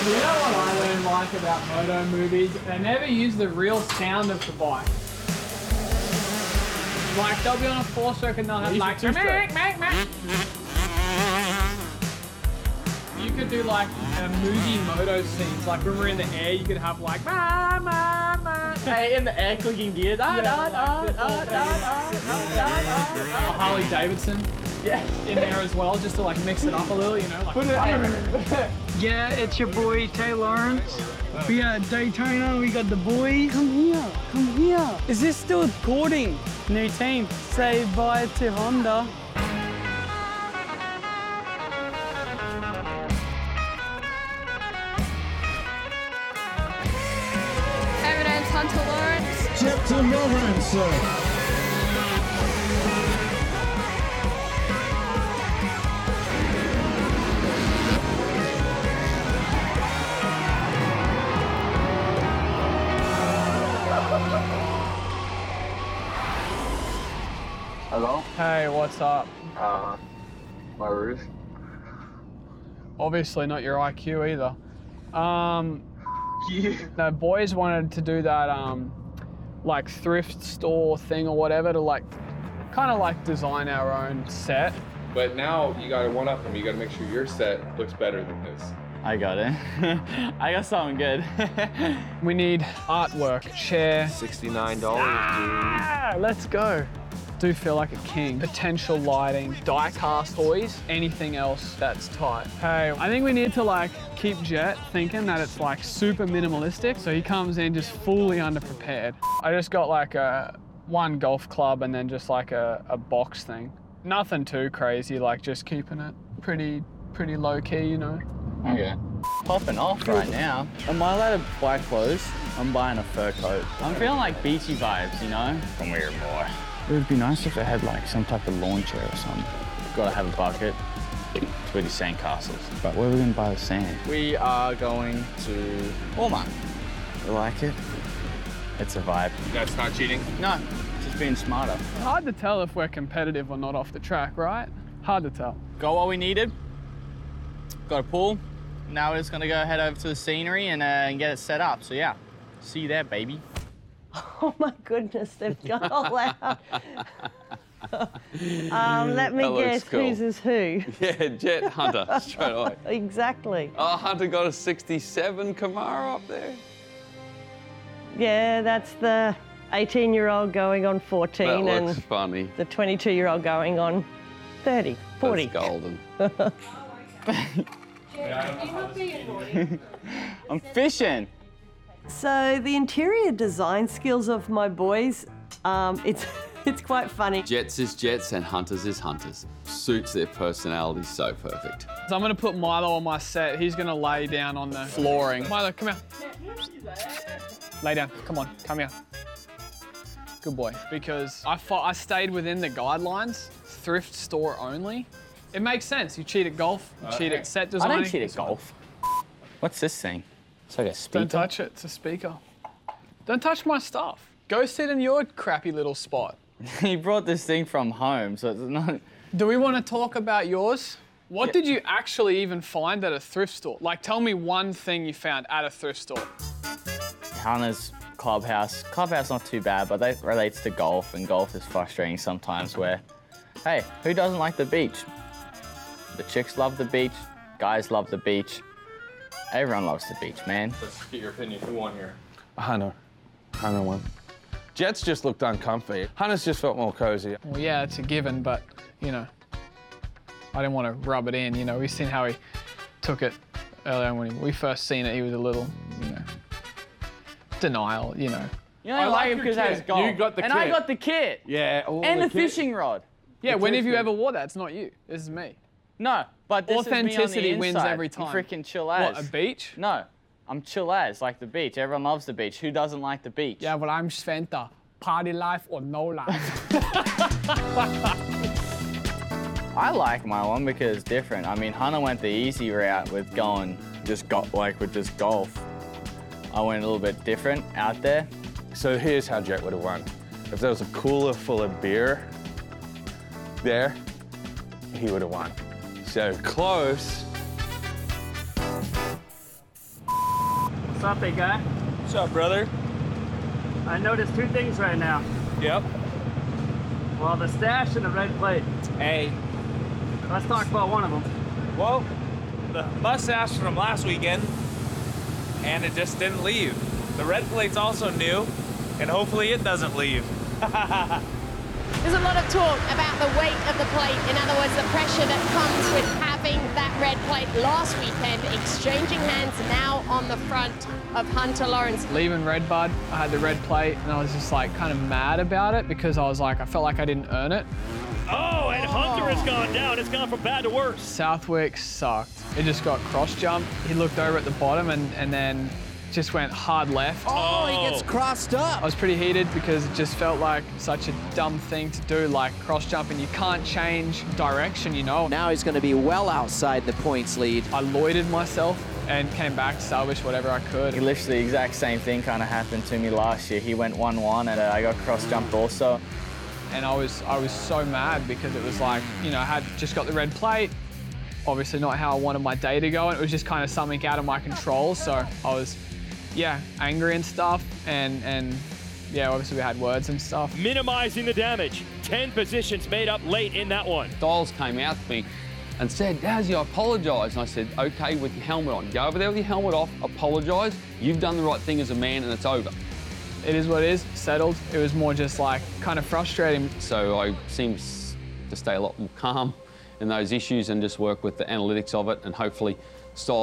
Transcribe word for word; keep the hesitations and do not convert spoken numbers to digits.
You know what I don't like about moto movies? They never use the real sound of the bike. Like, they'll be on a four-stroke and they'll have like... Make, make, make. You could do like a movie moto scenes, like when we're in the air, you could have like... Ma, ma, ma. Hey, in the air clicking gear. Da, da, da, da, da, da, A Harley Davidson. Yeah. In there as well, just to like mix it up a little, you know, like... Put it Yeah, it's your boy, Tay Lawrence. We got Daytona, we got the boys. Come here, come here. Is this still recording? New team, say bye to Honda. Hey, my name's Hunter Lawrence. Jepton Lawrence, sir. Hello? Hey, what's up? Uh, my roof. Obviously not your I Q either. Um, no, boys wanted to do that, um, like thrift store thing or whatever to like, kind of like design our own set. But now you gotta one up them. You gotta make sure your set looks better than his. I got it. I got something good. We need artwork, chair. sixty-nine dollars, Ah, let's go. Do feel like a king. Potential lighting, die-cast toys, anything else that's tight. Hey, I think we need to like keep Jet thinking that it's like super minimalistic, so he comes in just fully underprepared. I just got like a one golf club and then just like a, a box thing. Nothing too crazy, like just keeping it pretty, pretty low key, you know. Okay. Popping off right now. Am I allowed to buy clothes? I'm buying a fur coat. I'm feeling like beachy vibes, you know? Come here, boy. It would be nice if they had like some type of lawn chair or something. Gotta have a bucket. It's really sandcastles. But where are we gonna buy the sand? We are going to Walmart. You like it? It's a vibe. That's not cheating? No, just being smarter. Hard to tell if we're competitive or not off the track, right? Hard to tell. Got what we needed. Got a pool. Now we're just gonna go head over to the scenery and, uh, and get it set up. So yeah, see you there, baby. Oh my goodness, they've gone all out. um, let me That guess, cool. whose is who? Yeah, Jet Hunter, straight away. Exactly. Oh, Hunter got a sixty-seven Camaro up there. Yeah, that's the eighteen-year-old going on fourteen That looks and funny. the twenty-two-year-old going on thirty, forty. That's golden. I'm fishing. So the interior design skills of my boys, um, it's it's quite funny. Jets is Jets and Hunters is Hunters. Suits their personalities so perfect. So I'm gonna put Milo on my set. He's gonna lay down on the flooring. Milo, come here. Lay down, come on, come here. Good boy. Because I, fo I stayed within the guidelines, thrift store only. It makes sense. You cheat at golf, you cheat at set I designing. don't cheat at golf. What's this thing? It's like a speaker. Don't touch it, it's a speaker. Don't touch my stuff. Go sit in your crappy little spot. You brought this thing from home, so it's not... Do we want to talk about yours? What Yeah. did you actually even find at a thrift store? Like, tell me one thing you found at a thrift store. Hunter's clubhouse. Clubhouse not too bad, but that relates to golf, and golf is frustrating sometimes where, hey, who doesn't like the beach? The chicks love the beach, guys love the beach. Everyone loves the beach, man. Let's get your opinion. Who won here? Hunter. Hunter won. Jets just looked uncomfy. Hunter's just felt more cozy. Well, yeah, it's a given, but, you know, I didn't want to rub it in, you know. We've seen how he took it earlier on when he, we first seen it. He was a little, you know, denial, you know. You only like him because has golf. You got the and kit. I got the kit. Yeah, all And the, the kit. fishing rod. Yeah, The when have you twisted. ever wore that? It's not you. This is me. No, but this Authenticity is me on the wins inside. every I'm time. freaking chill as. What, a beach? No, I'm chill as, like the beach. Everyone loves the beach. Who doesn't like the beach? Yeah, but I'm Sventa. Party life or no life. I like my one because it's different. I mean, Hunter went the easy route with going just got like with just golf. I went a little bit different out there. So here's how Jet would have won. If there was a cooler full of beer there, he would have won. So close. up, big guy? What's up, brother? I noticed two things right now. Yep. Well, the stash and the red plate. Hey. Let's talk about one of them. Well, the mustache from last weekend, and it just didn't leave. The red plate's also new, and hopefully it doesn't leave. There's a lot of talk about the weight of the plate. In other words, the pressure that comes with having that red plate last weekend, exchanging hands now on the front of Hunter Lawrence. Leaving Redbud, I had the red plate and I was just like kind of mad about it because I was like, I felt like I didn't earn it. Oh, and Hunter has gone down. It's gone from bad to worse. Southwick sucked. It just got cross-jumped. He looked over at the bottom and, and then just went hard left. Oh, he gets crossed up. I was pretty heated because it just felt like such a dumb thing to do, like cross-jumping. You can't change direction, you know. Now he's going to be well outside the points lead. I loitered myself and came back to salvage whatever I could. Literally the exact same thing kind of happened to me last year. He went one one and uh, I got cross-jumped also. And I was, I was so mad because it was like, you know, I had just got the red plate. Obviously not how I wanted my day to go, and it was just kind of something out of my control. So I was, yeah, angry and stuff, and, and yeah, obviously we had words and stuff. Minimizing the damage. ten positions made up late in that one. Styles came out to me and said, Dazzy, I apologise. And I said, okay, with your helmet on. Go over there with your helmet off, apologise. You've done the right thing as a man and it's over. It is what it is, settled. It was more just like kind of frustrating. So I seem to stay a lot more calm in those issues and just work with the analytics of it, and hopefully Styles